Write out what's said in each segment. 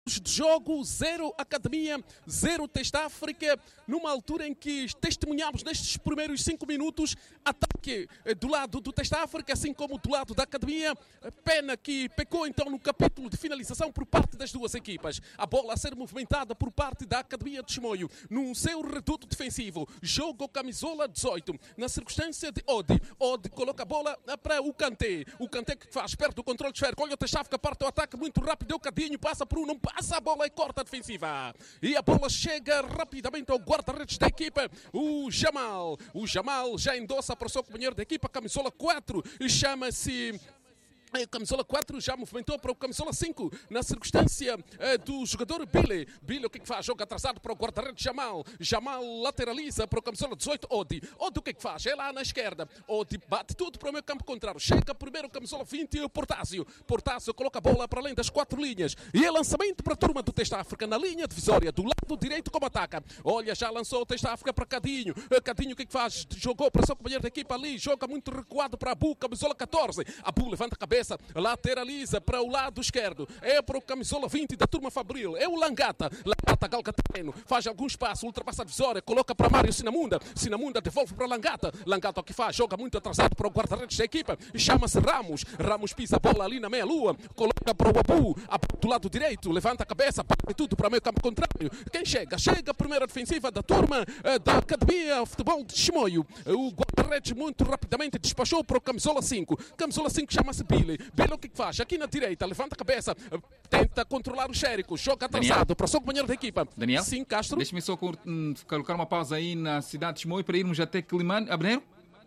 de jogo, 0 Academia, 0 Testa África, numa altura em que testemunhamos nestes primeiros 5 minutos ataque do lado do Testa África, assim como do lado da Academia. Pena que pecou então no capítulo de finalização por parte das duas equipas. A bola a ser movimentada por parte da Academia de Chimoio, num seu reduto defensivo. Jogo camisola 18, na circunstância de Odi. Odi coloca a bola para o Kanté. O Kanté que faz, perde o controle de esférico. Olha o Testa África, parte o ataque muito rápido, deu cadinho, passa por um, não passa a bola e corta a defensiva. E a bola chega rapidamente ao guarda-redes da equipa, o Jamal. O Jamal já endossa para o seu companheiro da equipa, camisola 4, chama-se... Camisola 4 já movimentou para o camisola 5 na circunstância do jogador Billy. Billy o que faz? Joga atrasado para o guarda-redes Jamal. Jamal lateraliza para o camisola 18 Odi. Odi o que faz? É lá na esquerda. Odi bate tudo para o meio campo contrário. Chega primeiro o camisola 20 Portásio. Portásio coloca a bola para além das 4 linhas. E é lançamento para a turma do Testa África na linha divisória do lado direito como ataca. Olha, já lançou o Testa África para Cadinho. Cadinho o que faz? Jogou para o seu companheiro da equipa ali. Joga muito recuado para Abu. Camisola 14. Abu levanta a cabeça. Lateraliza para o lado esquerdo, é para o camisola 20 da turma Fabril, é o Langata. Langata galga terreno, faz algum espaço, ultrapassa a divisória, coloca para Mário Sinamunda. Sinamunda devolve para Langata. Langata o que faz? Joga muito atrasado para o guarda-redes da equipa, chama-se Ramos. Ramos pisa a bola ali na meia-lua, coloca para o Abu. Abu do lado direito, levanta a cabeça, bate tudo para o meio campo contrário. Quem chega? Chega a primeira defensiva da turma da Academia Futebol de Chimoio. O guarda-redes muito rapidamente despachou para o camisola 5. Camisola 5 chama-se Billy. Billy o que faz? Aqui na direita, levanta a cabeça, tenta controlar o xérico, joga atrasado para o seu companheiro da equipa. Daniel? Sim, Castro. Deixa-me só colocar uma pausa aí na cidade de Chimoio para irmos até Quilimane. Abneiro?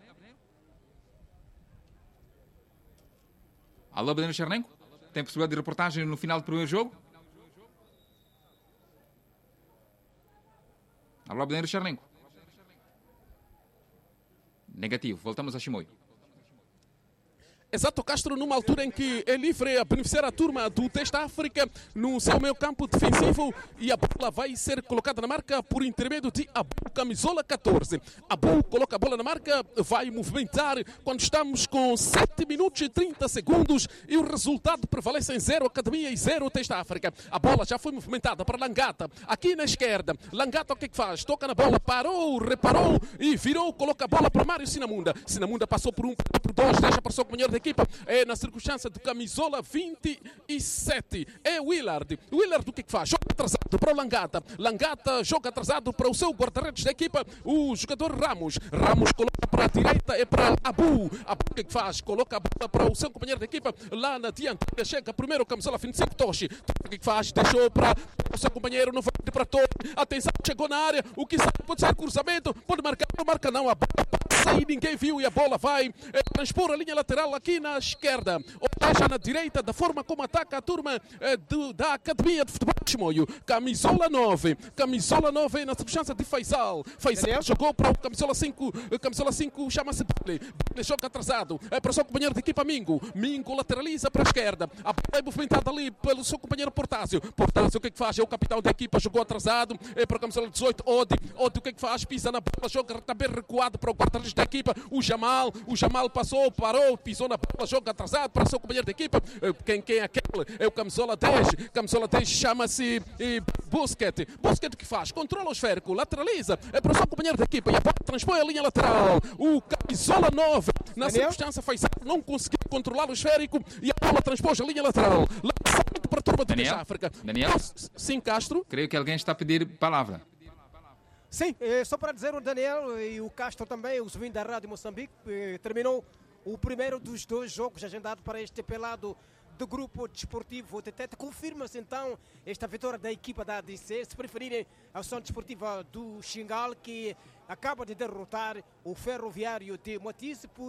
Alô, Abneiro Chernenko? Tem possibilidade de reportagem no final do primeiro jogo? Alô, Abneiro Chernenko? Negativo, voltamos a Chimoio. Exato, Castro, numa altura em que é livre a beneficiar a turma do Testa África no seu meio campo defensivo, e a bola vai ser colocada na marca por intermédio de Abu, camisola 14. Abu coloca a bola na marca, vai movimentar quando estamos com 7 minutos e 30 segundos e o resultado prevalece em 0 Academia e 0 Testa África. A bola já foi movimentada para Langata, aqui na esquerda. Langata o que faz? Toca na bola, parou, reparou e virou, coloca a bola para Mário Sinamunda. Sinamunda passou por um, por dois, deixa para o seu companheiro da equipa, é na circunstância do camisola 27, é Willard. Willard o que faz? Joga atrasado para o Langata. Langata joga atrasado para o seu guarda-redes da equipa, o jogador Ramos. Ramos coloca para a direita, é para Abu. Abu o que faz? Coloca a bola para o seu companheiro da equipa lá na dianteira. Chega primeiro o camisola 25 Toshi. O que faz? Deixou para o seu companheiro, não vai para Toshi. Atenção, chegou na área. O que sabe? Pode ser cruzamento, pode marcar, não marca não. A bola passa e ninguém viu e a bola vai transpor a linha lateral aqui na esquerda, ou seja, na direita, da forma como ataca a turma da Academia de Futebol de Chimoio. Camisola 9 na circunstância de Faisal. Faisal jogou para o camisola 5, camisola 5 chama-se Billy. Billy joga atrasado, para o seu companheiro de equipa Mingo. Mingo lateraliza para a esquerda, a bola é movimentada ali pelo seu companheiro Portásio. Portásio o que faz? É o capitão da equipa, jogou atrasado, para o camisola 18 Odi. Odi o que faz? Pisa na bola, joga também recuado para o guarda-redes da equipa, o Jamal passou, parou, pisou na bola, joga atrasado para o seu companheiro de equipa. Quem é aquele? É o camisola 10. Camisola 10 chama-se Busquets. Busquets o que faz? Controla o esférico, lateraliza para o seu companheiro de equipa e a bola transpõe a linha lateral. O camisola 9, na circunstância Faisal, não conseguiu controlar o esférico e a bola transpôs a linha lateral. Lançamento para a turma do Testa África. Daniel? Sim, Castro? Creio que alguém está a pedir palavra. Sim, só para dizer o Daniel e o Castro também, o vindo da Rádio Moçambique, terminou o primeiro dos 2 jogos agendados para este pelado do grupo desportivo Tetete. Confirma-se então esta vitória da equipa da ADC, se preferirem a ação desportiva do Xingal, que acaba de derrotar o Ferroviário de Moatize por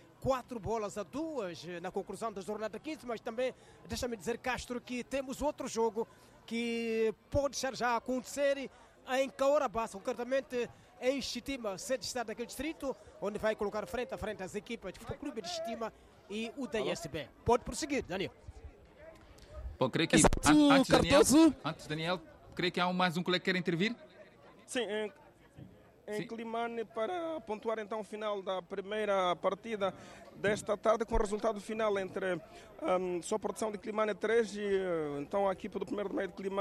4-2 na conclusão da jornada 15, mas também, deixa-me dizer, Castro, que temos outro jogo que pode estar já a acontecer em Caorabá, concretamente em Chitima, sede estado daquele distrito, onde vai colocar frente a frente as equipas do Clube de Chitima e o DSB. Pode prosseguir, Daniel. Bom, creio que antes, Daniel, creio que há mais um colega que quer intervir. Sim, em Climane para pontuar então o final da primeira partida desta tarde, com o resultado final entre só a produção de Climane 3 e então a equipa do 1º de Maio de Climane